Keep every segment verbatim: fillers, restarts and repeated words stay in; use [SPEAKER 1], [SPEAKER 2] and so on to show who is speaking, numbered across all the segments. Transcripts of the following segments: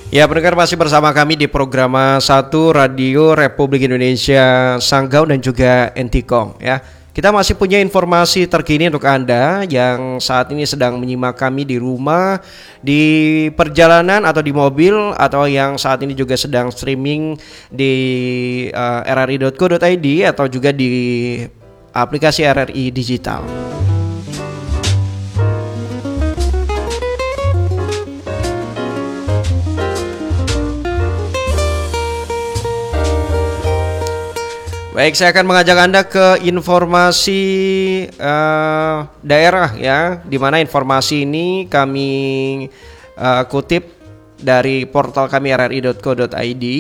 [SPEAKER 1] Ya, pendengar masih bersama kami di program satu Radio Republik Indonesia Sanggau dan juga Entikong ya. Kita masih punya informasi terkini untuk Anda yang saat ini sedang menyimak kami di rumah, di perjalanan atau di mobil, atau yang saat ini juga sedang streaming di uh, r r i dot co dot i d atau juga di aplikasi R R I Digital. Baik, saya akan mengajak Anda ke informasi uh, daerah ya, di mana informasi ini kami uh, kutip dari portal kami r r i dot co dot i d.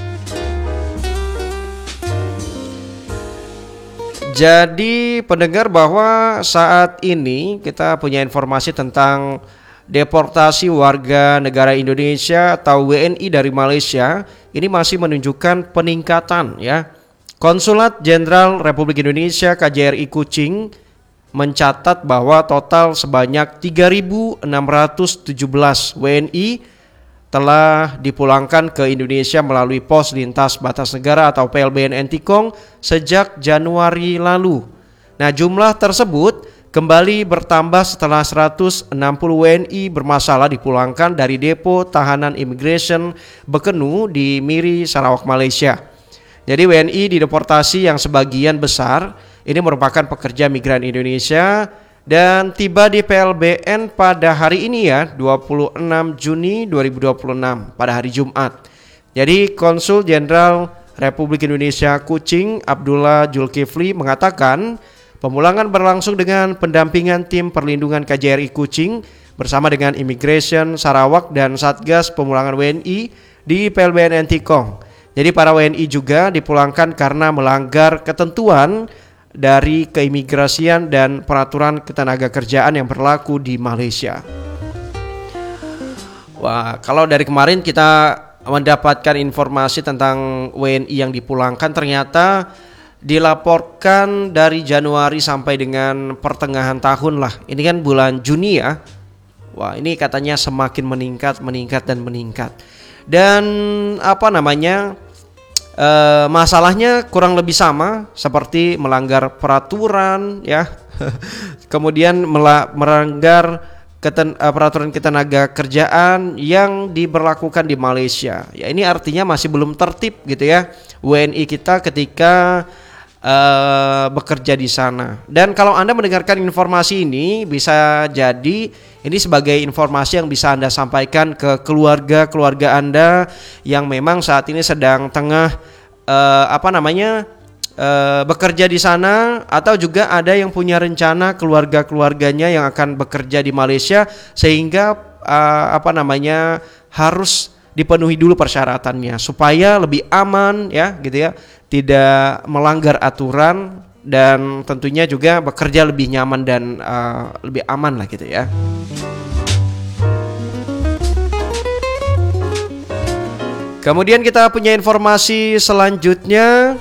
[SPEAKER 1] Jadi pendengar, bahwa saat ini kita punya informasi tentang deportasi warga negara Indonesia atau W N I dari Malaysia ini masih menunjukkan peningkatan ya. Konsulat Jenderal Republik Indonesia K J R I Kuching mencatat bahwa total sebanyak tiga ribu enam ratus tujuh belas W N I telah dipulangkan ke Indonesia melalui pos lintas batas negara atau P L B N Entikong sejak Januari lalu. Nah, jumlah tersebut kembali bertambah setelah seratus enam puluh W N I bermasalah dipulangkan dari depo tahanan imigrasi Bekenu di Miri, Sarawak, Malaysia. Jadi W N I dideportasi yang sebagian besar ini merupakan pekerja migran Indonesia dan tiba di P L B N pada hari ini ya, dua puluh enam Juni dua ribu dua puluh enam pada hari Jumat. Jadi Konsul Jenderal Republik Indonesia Kuching Abdullah Zulkifli mengatakan pemulangan berlangsung dengan pendampingan tim perlindungan K J R I Kuching bersama dengan Immigration Sarawak dan Satgas Pemulangan W N I di P L B N Entikong. Jadi para W N I juga dipulangkan karena melanggar ketentuan dari keimigrasian dan peraturan ketenaga kerjaan yang berlaku di Malaysia. Wah, kalau dari kemarin kita mendapatkan informasi tentang W N I yang dipulangkan, ternyata dilaporkan dari Januari sampai dengan pertengahan tahun lah. Ini kan bulan Juni ya. Wah, ini katanya semakin meningkat, meningkat dan meningkat. Dan apa namanya e, masalahnya kurang lebih sama seperti melanggar peraturan ya, kemudian mela- melanggar keten, e, peraturan ketenaga kerjaan yang diberlakukan di Malaysia. Ya, ini artinya masih belum tertib gitu ya W N I kita ketika e, bekerja di sana. Dan kalau Anda mendengarkan informasi ini, bisa jadi ini sebagai informasi yang bisa Anda sampaikan ke keluarga-keluarga Anda yang memang saat ini sedang tengah uh, apa namanya uh, bekerja di sana, atau juga ada yang punya rencana keluarga-keluarganya yang akan bekerja di Malaysia sehingga uh, apa namanya harus dipenuhi dulu persyaratannya supaya lebih aman ya gitu ya, tidak melanggar aturan dan tentunya juga bekerja lebih nyaman dan uh, lebih aman lah gitu ya. Kemudian kita punya informasi selanjutnya.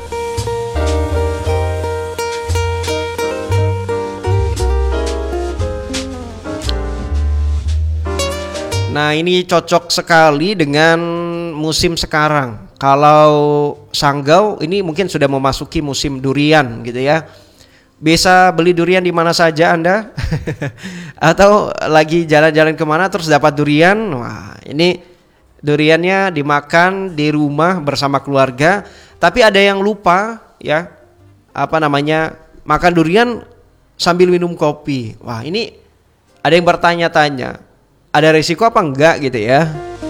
[SPEAKER 1] Nah, ini cocok sekali dengan musim sekarang. Kalau Sanggau ini mungkin sudah memasuki musim durian gitu ya. Bisa beli durian di mana saja Anda atau lagi jalan-jalan kemana terus dapat durian. Wah, ini duriannya dimakan di rumah bersama keluarga. Tapi ada yang lupa ya, apa namanya, makan durian sambil minum kopi. Wah, ini ada yang bertanya-tanya, ada risiko apa enggak gitu ya.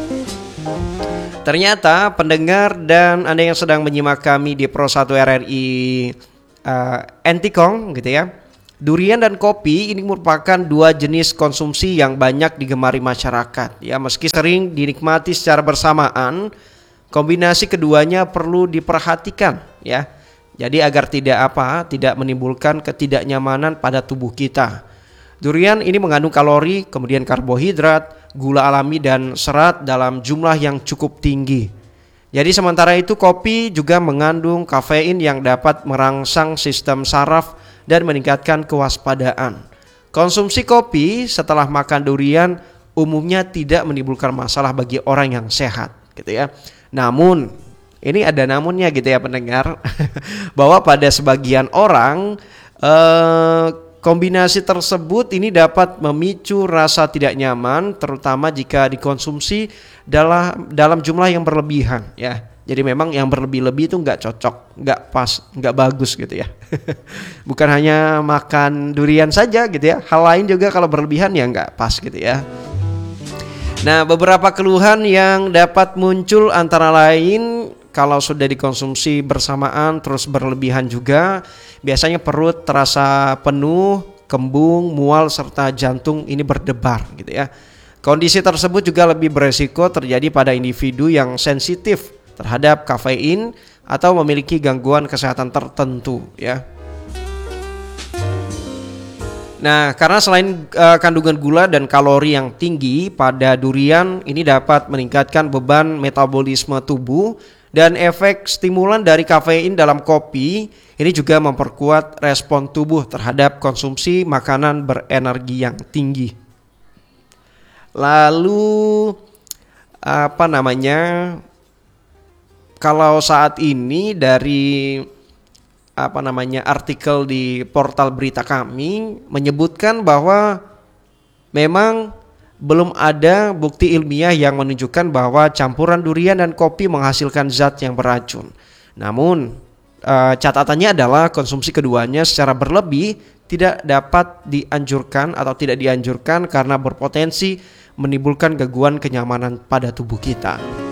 [SPEAKER 1] Ternyata pendengar dan Anda yang sedang menyimak kami di Pro satu R R I uh, Entikong gitu ya, durian dan kopi ini merupakan dua jenis konsumsi yang banyak digemari masyarakat ya. Meski sering dinikmati secara bersamaan, kombinasi keduanya perlu diperhatikan ya. Jadi agar tidak apa, tidak menimbulkan ketidaknyamanan pada tubuh kita. Durian ini mengandung kalori, kemudian karbohidrat, gula alami dan serat dalam jumlah yang cukup tinggi. Jadi sementara itu kopi juga mengandung kafein yang dapat merangsang sistem saraf dan meningkatkan kewaspadaan. Konsumsi kopi setelah makan durian umumnya tidak menimbulkan masalah bagi orang yang sehat gitu ya. Namun ini ada namunnya gitu ya pendengar, bahwa pada sebagian orang eh, kombinasi tersebut ini dapat memicu rasa tidak nyaman, terutama jika dikonsumsi dalam dalam jumlah yang berlebihan ya. Jadi memang yang berlebih-lebih itu nggak cocok, nggak pas, nggak bagus gitu ya. Bukan hanya makan durian saja gitu ya, hal lain juga kalau berlebihan ya nggak pas gitu ya. Nah, beberapa keluhan yang dapat muncul antara lain kalau sudah dikonsumsi bersamaan terus berlebihan juga, biasanya perut terasa penuh, kembung, mual serta jantung ini berdebar gitu ya. Kondisi tersebut juga lebih beresiko terjadi pada individu yang sensitif terhadap kafein atau memiliki gangguan kesehatan tertentu ya. Nah, karena selain uh, kandungan gula dan kalori yang tinggi pada durian ini dapat meningkatkan beban metabolisme tubuh, dan efek stimulan dari kafein dalam kopi ini juga memperkuat respon tubuh terhadap konsumsi makanan berenergi yang tinggi. Lalu apa namanya? Kalau saat ini dari apa namanya artikel di portal berita kami menyebutkan bahwa memang belum ada bukti ilmiah yang menunjukkan bahwa campuran durian dan kopi menghasilkan zat yang beracun. Namun eh, catatannya adalah konsumsi keduanya secara berlebih tidak dapat dianjurkan atau tidak dianjurkan karena berpotensi menimbulkan gangguan kenyamanan pada tubuh kita.